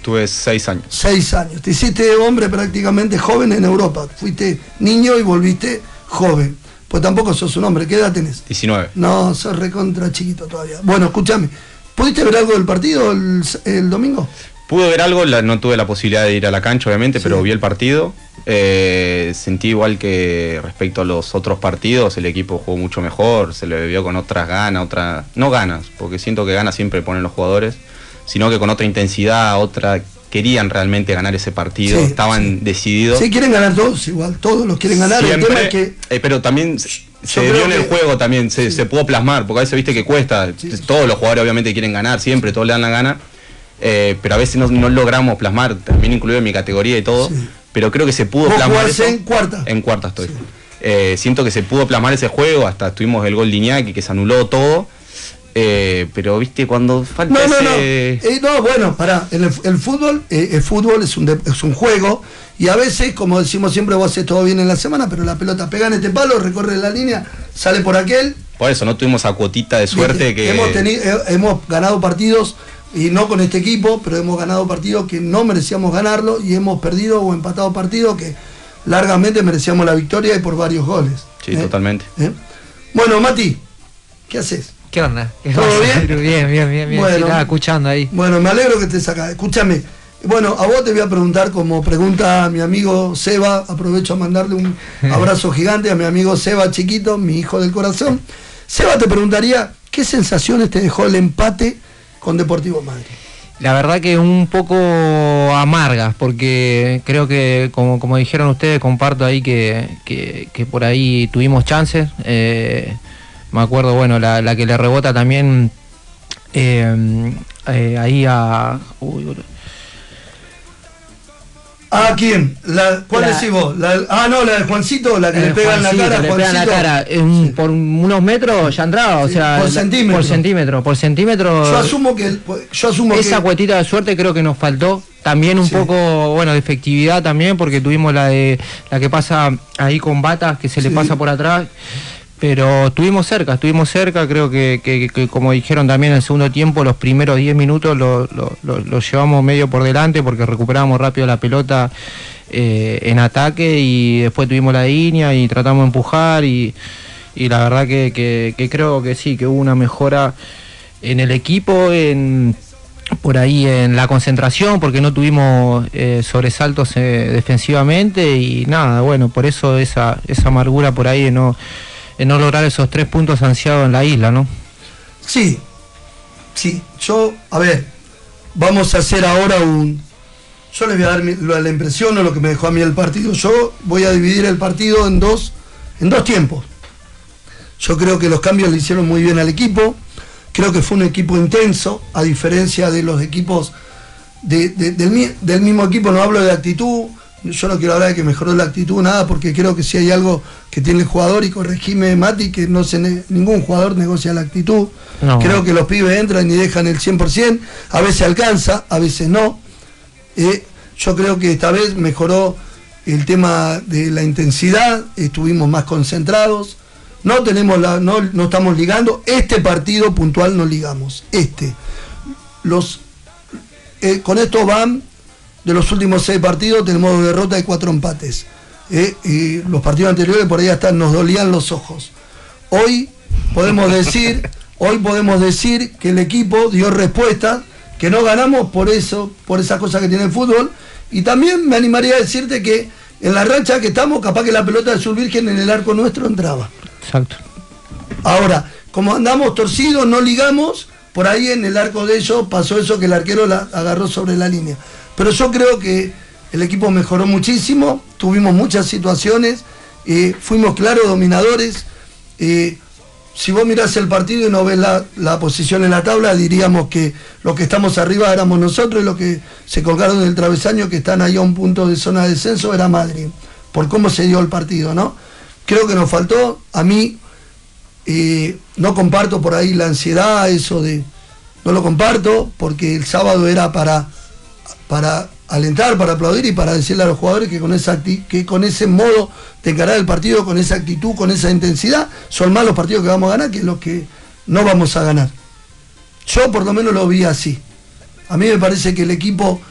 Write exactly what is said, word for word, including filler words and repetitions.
Tuve seis años. Seis años. Te hiciste hombre prácticamente joven en Europa. Fuiste niño y volviste joven. Pues tampoco sos un hombre. ¿Qué edad tenés? diecinueve. No, sos recontra chiquito todavía. Bueno, escúchame. ¿Pudiste ver algo del partido el, el domingo? Pude ver algo, la, no tuve la posibilidad de ir a la cancha, obviamente, Sí. pero vi el partido. Eh, sentí igual que respecto a los otros partidos, el equipo jugó mucho mejor, se le vio con otras ganas, otra, no ganas, porque siento que ganas siempre ponen los jugadores, sino que con otra intensidad, otra, querían realmente ganar ese partido, Sí, estaban sí. decididos. Sí, quieren ganar todos igual, todos los quieren ganar. Siempre, el tema es que... eh, pero también se, se creo vio en el que- juego también, se, sí. se pudo plasmar, porque a veces viste que cuesta, Sí. todos los jugadores obviamente quieren ganar, siempre, todos le dan la gana, eh, pero a veces no, no logramos plasmar, también incluido en mi categoría y todo, Sí. pero creo que se pudo ¿Vos plasmar jugás eso. en cuarta? En cuarta estoy. Sí. Eh, siento que se pudo plasmar ese juego, hasta tuvimos el gol de Iñaki, que se anuló todo, eh, pero viste, cuando falta No, no, ese... no. Eh, no, bueno, pará. El, el fútbol, eh, el fútbol es un, de- es un juego y a veces, como decimos siempre, vos haces todo bien en la semana, pero la pelota pega en este palo, recorre la línea, sale por aquel. Por eso, no tuvimos esa cuotita de suerte Viste, que... Hemos, tenido, eh, hemos ganado partidos, y no con este equipo, pero hemos ganado partidos que no merecíamos ganarlo y hemos perdido o empatado partidos que largamente merecíamos la victoria y por varios goles. Sí, ¿eh? totalmente. ¿Eh? Bueno, Mati, ¿qué haces? ¿Qué onda? ¿Qué ¿Todo pasa? bien? Bien, bien, bien, bien. Bueno. Sí, estaba escuchando ahí. Bueno, me alegro que estés acá. Escúchame. Bueno, a vos te voy a preguntar, como pregunta a mi amigo Seba, aprovecho a mandarle un abrazo gigante a mi amigo Seba chiquito, mi hijo del corazón. Seba, te preguntaría, ¿qué sensaciones te dejó el empate con Deportivo Madrid? La verdad que un poco amargas, porque creo que, como, como dijeron ustedes, comparto ahí que, que, que por ahí tuvimos chances. Eh, me acuerdo, bueno, la, la que le rebota también eh, eh, ahí a... Uy, ¿A quién? La, ¿Cuál La- decís vos? La, ah, no, la de Juancito, la que le Eh, pega en la Juancito, cara. le pega en la Juancito. cara, eh, un- por unos metros ya entraba, o Sí, sea, por la- centímetro. por centímetro, por centímetro. Yo asumo que, yo asumo Esa que cuetita de suerte creo que nos faltó. También un Sí. poco, bueno, de efectividad también, porque tuvimos la de la que pasa ahí con Batas, que se le Sí. pasa por atrás. Pero estuvimos cerca, estuvimos cerca, creo que, que- que como dijeron también en el segundo tiempo, los primeros diez minutos lo, lo- lo- lo llevamos medio por delante porque recuperamos rápido la pelota eh, en ataque y después tuvimos la línea y tratamos de empujar y, y la verdad que, que- que creo que sí, que hubo una mejora en el equipo, en por ahí en la concentración, porque no tuvimos eh, sobresaltos eh, defensivamente y nada, bueno, por eso esa, esa amargura por ahí de no, de no lograr esos tres puntos ansiados en la isla, ¿no? sí, sí, yo, a ver, vamos a hacer ahora un... Yo les voy a dar mi- la, la impresión o lo que me dejó a mí el partido. Yo voy a dividir el partido en dos, en dos tiempos. Yo creo que los cambios le hicieron muy bien al equipo. Creo que fue un equipo intenso, a diferencia de los equipos de- de- del, mi- del mismo equipo. No hablo de actitud, yo no quiero hablar de que mejoró la actitud, nada, porque creo que si hay algo que tiene el jugador, y corregime Mati, que no se ne- ningún jugador negocia la actitud. No. Creo que los pibes entran y dejan el cien por ciento, a veces alcanza, a veces no. Eh, yo creo que esta vez mejoró el tema de la intensidad, estuvimos más concentrados. No tenemos la, no, no estamos ligando. Este partido puntual no ligamos. Este. Los, eh, con esto van, de los últimos seis partidos, tenemos dos derrotas y cuatro empates. Eh, y los partidos anteriores por ahí hasta nos dolían los ojos. Hoy podemos decir, hoy podemos decir que el equipo dio respuesta, que no ganamos por eso, por esas cosas que tiene el fútbol. Y también me animaría a decirte que en la racha que estamos, capaz que la pelota de Sur Virgen en el arco nuestro entraba. Exacto. Ahora, como andamos torcidos, no ligamos, por ahí en el arco de ellos pasó eso que el arquero la agarró sobre la línea. Pero yo creo que el equipo mejoró muchísimo, tuvimos muchas situaciones, eh, fuimos claros dominadores. Eh, si vos mirás el partido y no ves la, la posición en la tabla, diríamos que los que estamos arriba éramos nosotros y los que se colgaron del travesaño, que están ahí a un punto de zona de descenso, era Madrid, por cómo se dio el partido, ¿no? Creo que nos faltó, a mí, eh, no comparto por ahí la ansiedad, eso de, no lo comparto, porque el sábado era para, para alentar, para aplaudir y para decirle a los jugadores que con, esa acti- que con ese modo de encarar el partido, con esa actitud, con esa intensidad, son más los partidos que vamos a ganar que los que no vamos a ganar. Yo por lo menos lo vi así. A mí me parece que el equipo